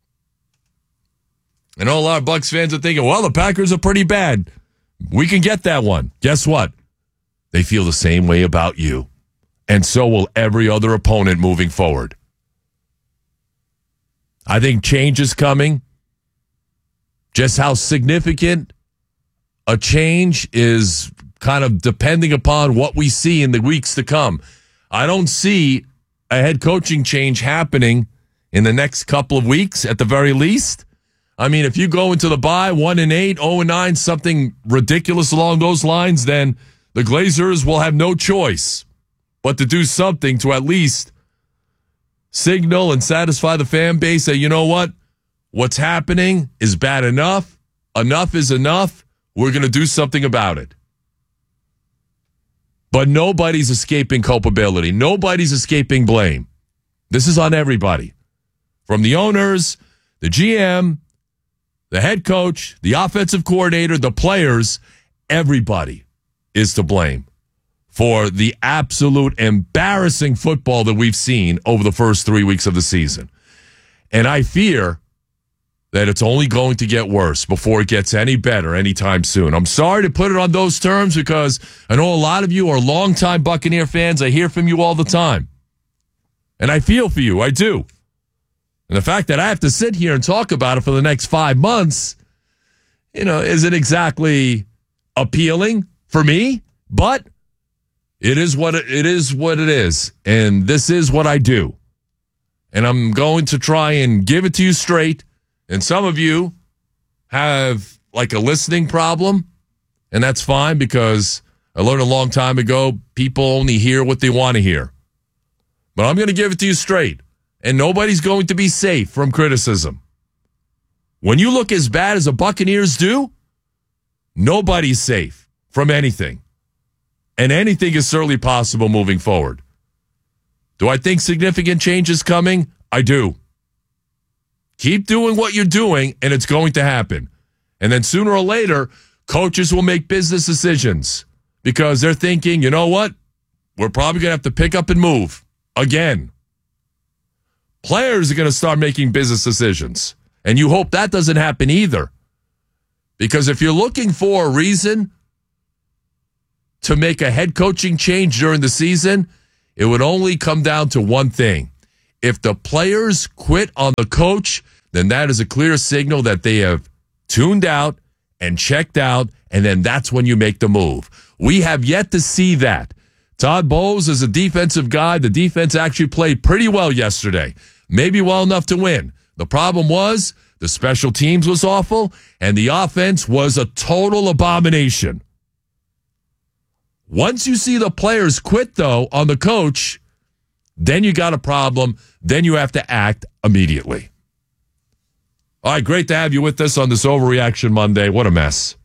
I know a lot of Bucs fans are thinking, well, the Packers are pretty bad. We can get that one. Guess what? They feel the same way about you. And so will every other opponent moving forward. I think change is coming. Just how significant a change is kind of depending upon what we see in the weeks to come. I don't see a head coaching change happening in the next couple of weeks at the very least. I mean, if you go into the bye one and eight, oh and nine, something ridiculous along those lines, then the Glazers will have no choice but to do something to at least signal and satisfy the fan base that, you know what, what's happening is bad enough. Enough is enough. We're going to do something about it. But nobody's escaping culpability. Nobody's escaping blame. This is on everybody. From the owners, the G M, the head coach, the offensive coordinator, the players, everybody is to blame for the absolute embarrassing football that we've seen over the first three weeks of the season. And I fear that it's only going to get worse before it gets any better anytime soon. I'm sorry to put it on those terms because I know a lot of you are longtime Buccaneer fans. I hear from you all the time. And I feel for you. I do. And the fact that I have to sit here and talk about it for the next five months, you know, isn't exactly appealing for me, but it is what it, it is what it is. And this is what I do. And I'm going to try and give it to you straight. And some of you have like a listening problem, and that's fine because I learned a long time ago, people only hear what they want to hear. But I'm going to give it to you straight, and nobody's going to be safe from criticism. When you look as bad as the Buccaneers do, nobody's safe from anything. And anything is certainly possible moving forward. Do I think significant change is coming? I do. Keep doing what you're doing, and it's going to happen. And then sooner or later, coaches will make business decisions because they're thinking, you know what? We're probably going to have to pick up and move again. Players are going to start making business decisions. And you hope that doesn't happen either. Because if you're looking for a reason to make a head coaching change during the season, it would only come down to one thing. If the players quit on the coach, then that is a clear signal that they have tuned out and checked out, and then that's when you make the move. We have yet to see that. Todd Bowles is a defensive guy. The defense actually played pretty well yesterday. Maybe well enough to win. The problem was the special teams was awful, and the offense was a total abomination. Once you see the players quit, though, on the coach, then you got a problem. Then you have to act immediately. All right, great to have you with us on this Overreaction Monday. What a mess.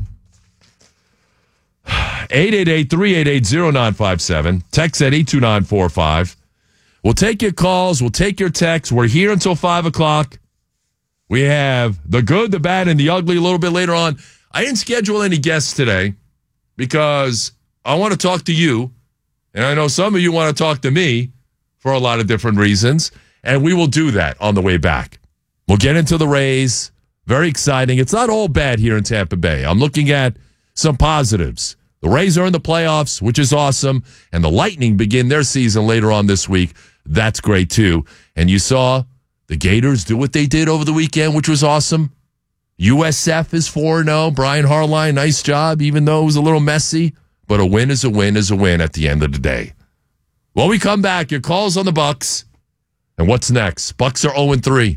eight eight eight, three eight eight, zero nine five seven. Text at eight two nine four five. We'll take your calls. We'll take your texts. We're here until five o'clock. We have the good, the bad, and the ugly a little bit later on. I didn't schedule any guests today because I want to talk to you, and I know some of you want to talk to me for a lot of different reasons, and we will do that on the way back. We'll get into the Rays. Very exciting. It's not all bad here in Tampa Bay. I'm looking at some positives. The Rays are in the playoffs, which is awesome, and the Lightning begin their season later on this week. That's great, too. And you saw the Gators do what they did over the weekend, which was awesome. U S F is four and oh. Brian Harline, nice job, even though it was a little messy. But a win is a win is a win at the end of the day. When we come back, your calls on the Bucks. And what's next? Bucks are oh and three.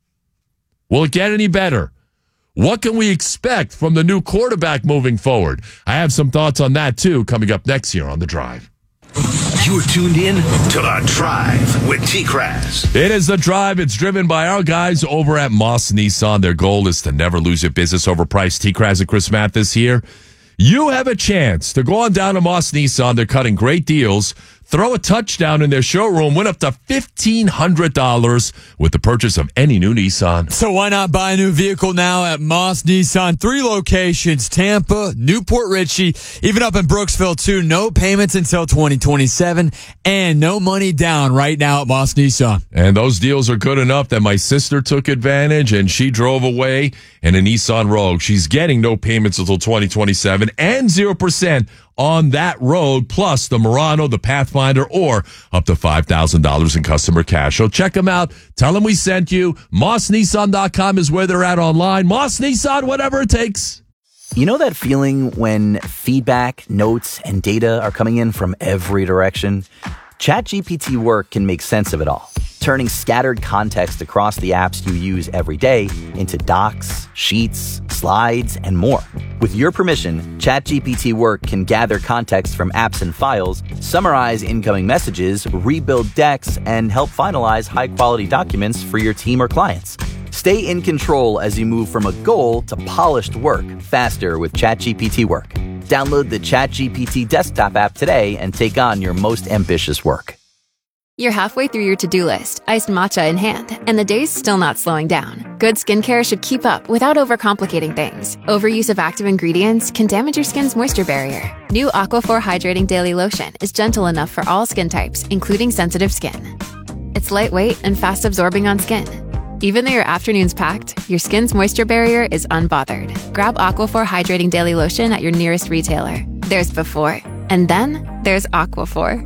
Will it get any better? What can we expect from the new quarterback moving forward? I have some thoughts on that, too, coming up next year on The Drive. You're tuned in to The Drive with T-Kraz. It is The Drive. It's driven by our guys over at Moss Nissan. Their goal is to never lose your business over price. T-Kraz and Chris Mathis here. You have a chance to go on down to Moss Nissan. They're cutting great deals. Throw a touchdown in their showroom. Win up to fifteen hundred dollars with the purchase of any new Nissan. So why not buy a new vehicle now at Moss Nissan? Three locations, Tampa, Newport Richie, even up in Brooksville, too. No payments until twenty twenty-seven and no money down right now at Moss Nissan. And those deals are good enough that my sister took advantage and she drove away in a Nissan Rogue. She's getting no payments until twenty twenty-seven and zero percent on that road, plus the Murano, the Pathfinder, or up to five thousand dollars in customer cash. So check them out. Tell them we sent you. Moss Nissan dot com is where they're at online. Moss Nissan, whatever it takes. You know that feeling when feedback, notes, and data are coming in from every direction? ChatGPT Work can make sense of it all, turning scattered context across the apps you use every day into docs, sheets, slides, and more. With your permission, ChatGPT Work can gather context from apps and files, summarize incoming messages, rebuild decks, and help finalize high-quality documents for your team or clients. Stay in control as you move from a goal to polished work faster with ChatGPT Work. Download the ChatGPT desktop app today and take on your most ambitious work. You're halfway through your to-do list, iced matcha in hand, and the day's still not slowing down. Good skincare should keep up without overcomplicating things. Overuse of active ingredients can damage your skin's moisture barrier. New Aquaphor Hydrating Daily Lotion is gentle enough for all skin types, including sensitive skin. It's lightweight and fast-absorbing on skin. Even though your afternoon's packed, your skin's moisture barrier is unbothered. Grab Aquaphor Hydrating Daily Lotion at your nearest retailer. There's before, and then there's Aquaphor.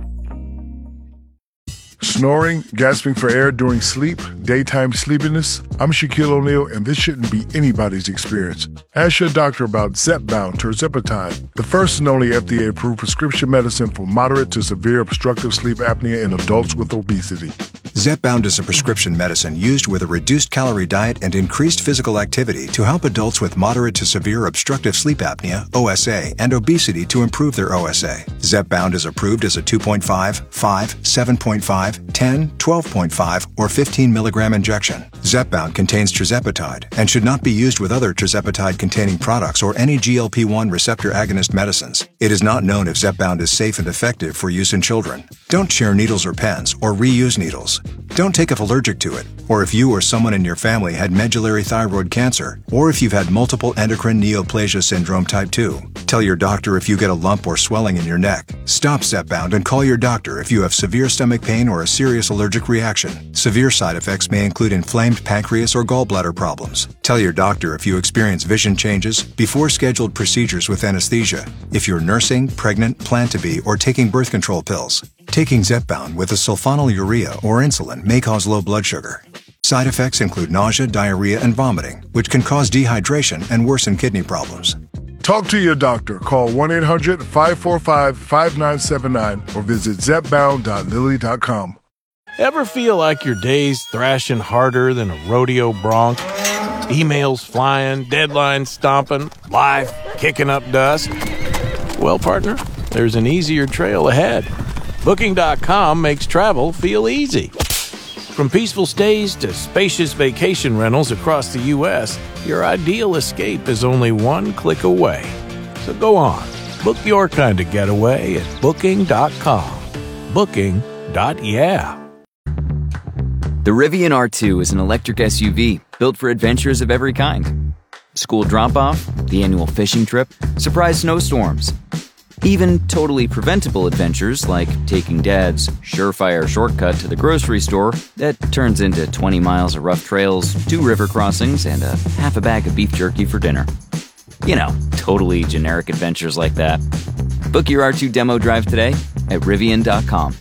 Snoring, gasping for air during sleep, daytime sleepiness. I'm Shaquille O'Neal, and this shouldn't be anybody's experience. Ask your doctor about Zepbound tirzepatide, the first and only F D A-approved prescription medicine for moderate to severe obstructive sleep apnea in adults with obesity. Zepbound is a prescription medicine used with a reduced-calorie diet and increased physical activity to help adults with moderate to severe obstructive sleep apnea, O S A, and obesity to improve their O S A. Zepbound is approved as a two point five, five, seven point five, ten, twelve point five, or fifteen milligram injection. Zepbound contains tirzepatide and should not be used with other tirzepatide-containing products or any G L P one receptor agonist medicines. It is not known if Zepbound is safe and effective for use in children. Don't share needles or pens or reuse needles. Don't take if allergic to it, or if you or someone in your family had medullary thyroid cancer, or if you've had multiple endocrine neoplasia syndrome type two. Tell your doctor if you get a lump or swelling in your neck. Stop Zepbound and call your doctor if you have severe stomach pain or a serious allergic reaction. Severe side effects may include inflamed pancreas or gallbladder problems. Tell your doctor if you experience vision changes before scheduled procedures with anesthesia, if you're nursing, pregnant, plan to be, or taking birth control pills. Taking Zepbound with a sulfonylurea or insulin may cause low blood sugar. Side effects include nausea, diarrhea, and vomiting, which can cause dehydration and worsen kidney problems. Talk to your doctor. Call one eight hundred five four five five nine seven nine or visit zepbound dot lilly dot com. Ever feel like your day's thrashing harder than a rodeo bronc? Emails flying, deadlines stomping, life kicking up dust? Well, partner, there's an easier trail ahead. Booking dot com makes travel feel easy. From peaceful stays to spacious vacation rentals across the U S, your ideal escape is only one click away. So go on, book your kind of getaway at Booking dot com. Booking. Yeah. The Rivian R two is an electric S U V built for adventures of every kind. School drop-off, the annual fishing trip, surprise snowstorms. Even totally preventable adventures like taking Dad's surefire shortcut to the grocery store that turns into twenty miles of rough trails, two river crossings, and a half a bag of beef jerky for dinner. You know, totally generic adventures like that. Book your R two demo drive today at Rivian dot com.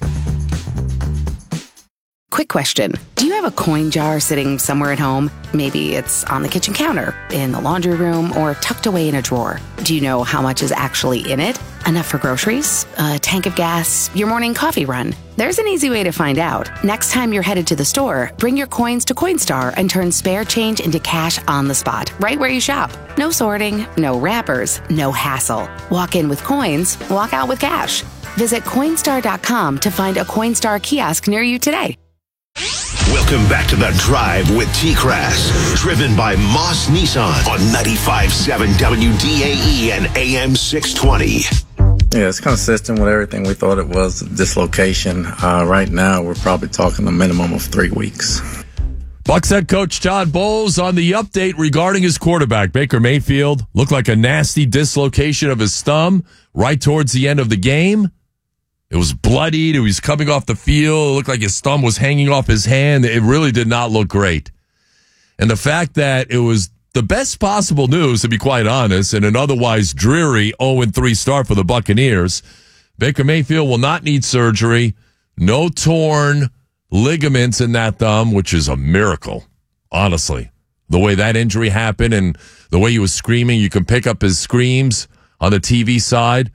Quick question. Do you have a coin jar sitting somewhere at home? Maybe it's on the kitchen counter, in the laundry room, or tucked away in a drawer. Do you know how much is actually in it? Enough for groceries? A tank of gas? Your morning coffee run? There's an easy way to find out. Next time you're headed to the store, bring your coins to Coinstar and turn spare change into cash on the spot, right where you shop. No sorting, no wrappers, no hassle. Walk in with coins, walk out with cash. Visit Coinstar dot com to find a Coinstar kiosk near you today. Welcome back to The Drive with T-Crass, driven by Moss Nissan on ninety-five point seven W D A E and A M six twenty. Yeah, it's consistent with everything we thought it was. Dislocation. Uh, right now, we're probably talking a minimum of three weeks. Bucs head coach Todd Bowles on the update regarding his quarterback, Baker Mayfield. Looked like a nasty dislocation of his thumb right towards the end of the game. It was bloodied. He was coming off the field. It looked like his thumb was hanging off his hand. It really did not look great. And the fact that it was the best possible news, to be quite honest, in an otherwise dreary oh and three start for the Buccaneers, Baker Mayfield will not need surgery. No torn ligaments in that thumb, which is a miracle, honestly. The way that injury happened and the way he was screaming, you can pick up his screams on the T V side.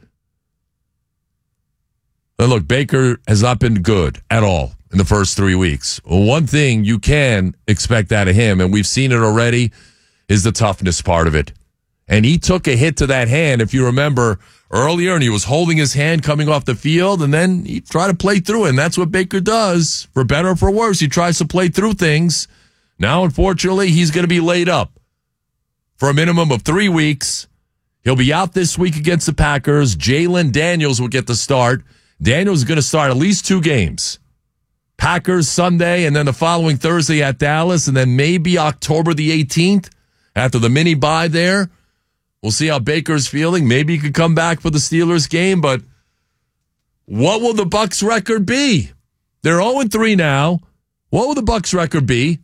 And look, Baker has not been good at all in the first three weeks. One thing you can expect out of him, and we've seen it already, is the toughness part of it. And he took a hit to that hand, if you remember earlier, and he was holding his hand coming off the field, and then he tried to play through it. And that's what Baker does, for better or for worse. He tries to play through things. Now, unfortunately, he's going to be laid up for a minimum of three weeks. He'll be out this week against the Packers. Jalen Daniels will get the start. Daniels is going to start at least two games. Packers Sunday, and then the following Thursday at Dallas, and then maybe October the eighteenth after the mini bye there. We'll see how Baker's feeling. Maybe he could come back for the Steelers game, but what will the Bucs record be? They're oh and three now. What will the Bucs record be?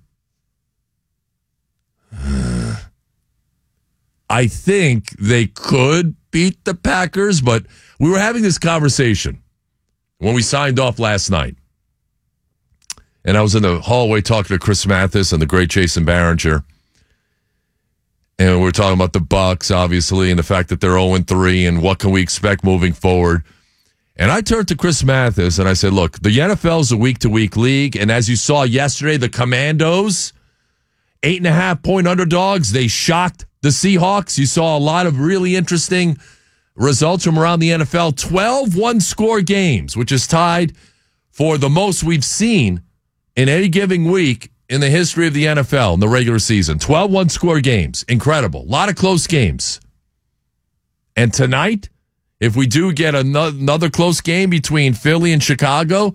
I think they could beat the Packers, but we were having this conversation when we signed off last night. And I was in the hallway talking to Chris Mathis and the great Jason Barringer. And we were talking about the Bucs, obviously, and the fact that they're oh and three and what can we expect moving forward. And I turned to Chris Mathis and I said, look, the N F L is a week-to-week league. And as you saw yesterday, the Commandos, eight and a half point underdogs, they shocked the Seahawks. You saw a lot of really interesting results from around the N F L. twelve one-score games, which is tied for the most we've seen in any given week in the history of the N F L in the regular season. twelve one-score games. Incredible. A lot of close games. And tonight, if we do get another, another close game between Philly and Chicago,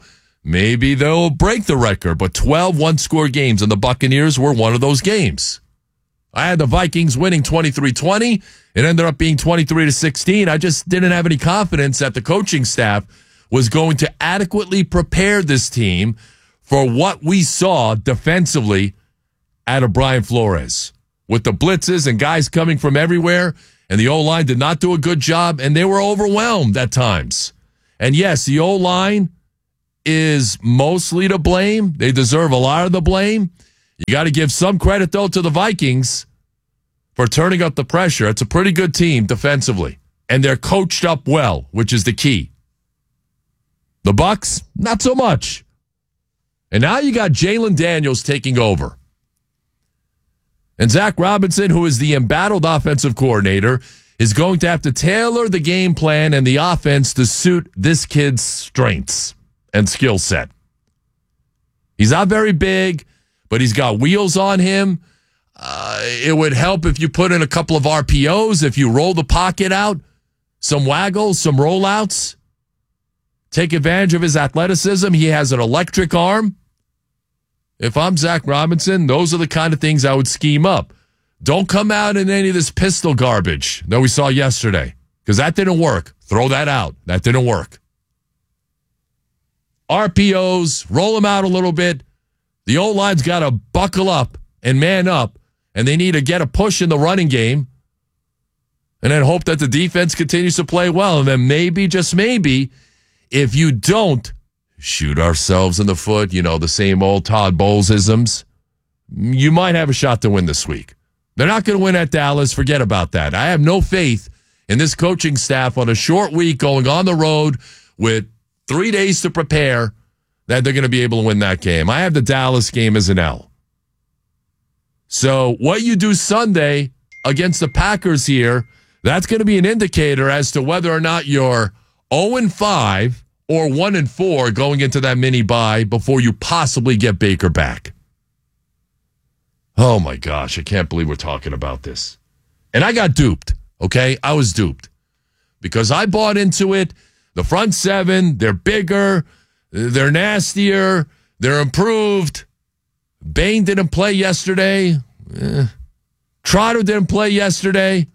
maybe they'll break the record. But twelve one-score games, and the Buccaneers were one of those games. I had the Vikings winning twenty-three twenty. It ended up being twenty-three to sixteen. I just didn't have any confidence that the coaching staff was going to adequately prepare this team for what we saw defensively out of Brian Flores. With the blitzes and guys coming from everywhere, and the O-line did not do a good job, and they were overwhelmed at times. And yes, the O-line is mostly to blame. They deserve a lot of the blame. You got to give some credit, though, to the Vikings for turning up the pressure. It's a pretty good team defensively, and they're coached up well, which is the key. The Bucs, not so much. And now you got Jalen Daniels taking over. And Zach Robinson, who is the embattled offensive coordinator, is going to have to tailor the game plan and the offense to suit this kid's strengths and skill set. He's not very big, but he's got wheels on him. Uh, it would help if you put in a couple of R P Os, if you roll the pocket out, some waggles, some rollouts. Take advantage of his athleticism. He has an electric arm. If I'm Zach Robinson, those are the kind of things I would scheme up. Don't come out in any of this pistol garbage that we saw yesterday, because that didn't work. Throw that out. That didn't work. R P Os, roll them out a little bit. The O-line's got to buckle up and man up, and they need to get a push in the running game and then hope that the defense continues to play well. And then maybe, just maybe, if you don't shoot ourselves in the foot, you know, the same old Todd Bowles-isms, you might have a shot to win this week. They're not going to win at Dallas. Forget about that. I have no faith in this coaching staff on a short week going on the road with three days to prepare that they're going to be able to win that game. I have the Dallas game as an L. So what you do Sunday against the Packers here, that's going to be an indicator as to whether or not you're oh and five or one and four going into that mini bye before you possibly get Baker back. Oh, my gosh. I can't believe we're talking about this. And I got duped, okay? I was duped because I bought into it. The front seven, they're bigger, they're nastier, they're improved. Bain didn't play yesterday. Eh. Trotter didn't play yesterday.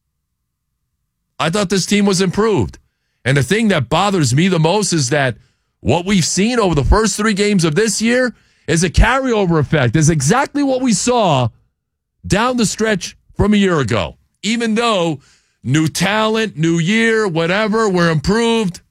I thought this team was improved. And the thing that bothers me the most is that what we've seen over the first three games of this year is a carryover effect. Is exactly what we saw down the stretch from a year ago. Even though new talent, new year, whatever, we're improved.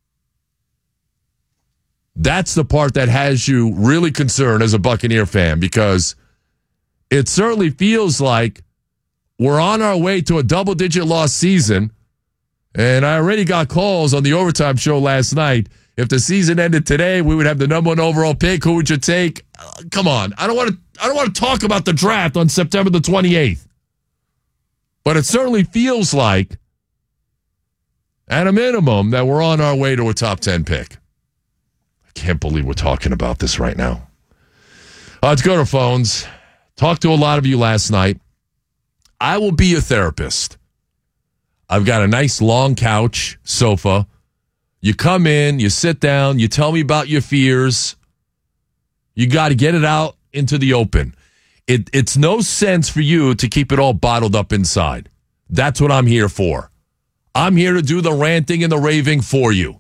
That's the part that has you really concerned as a Buccaneer fan, because it certainly feels like we're on our way to a double-digit loss season. And I already got calls on the Overtime show last night. If the season ended today, we would have the number one overall pick. Who would you take? Uh, come on. I don't want to I don't want to talk about the draft on September the twenty-eighth. But it certainly feels like, at a minimum, that we're on our way to a top ten pick. I can't believe we're talking about this right now. Uh, let's go to phones. Talked to a lot of you last night. I will be your therapist. I've got a nice long couch, sofa. You come in, you sit down, you tell me about your fears. You got to get it out into the open. It, it's no sense for you to keep it all bottled up inside. That's what I'm here for. I'm here to do the ranting and the raving for you.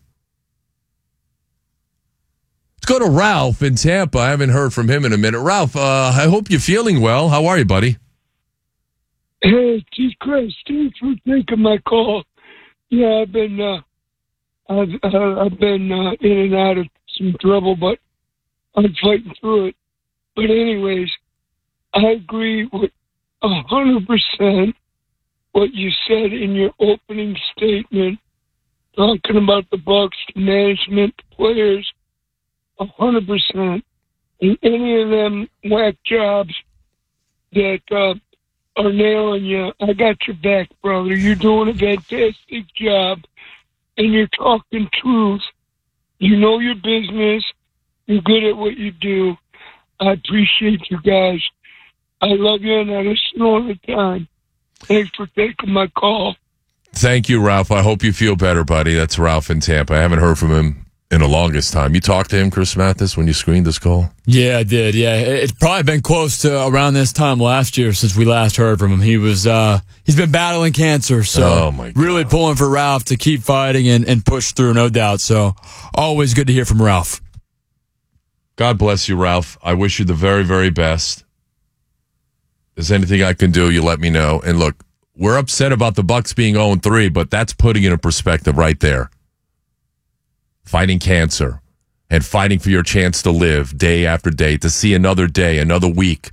Let's go to Ralph in Tampa. I haven't heard from him in a minute. Ralph, uh, I hope you're feeling well. How are you, buddy? Hey, geez, Chris, thanks for taking my call. Yeah, I've been, uh, I've, uh, I've been uh, in and out of some trouble, but I'm fighting through it. But anyways, I agree with a hundred percent what you said in your opening statement, talking about the Bucs, management, players. A hundred percent. And any of them whack jobs that. Uh, are nailing you. I got your back, brother. You're doing a fantastic job, and you're talking truth. You know your business. You're good at what you do. I appreciate you guys. I love you, and I listen all the time. Thanks for taking my call. Thank you, Ralph. I hope you feel better, buddy. That's Ralph in Tampa. I haven't heard from him in the longest time. You talked to him, Chris Mathis, when you screened this call? Yeah, I did. Yeah, it's probably been close to around this time last year since we last heard from him. He was uh, he's been battling cancer, so oh my God. Really pulling for Ralph to keep fighting and, and push through, no doubt. So always good to hear from Ralph. God bless you, Ralph. I wish you the very, very best. If there's anything I can do, you let me know. And look, we're upset about the Bucks being oh and three, but that's putting it in perspective right there. Fighting cancer and fighting for your chance to live day after day, to see another day, another week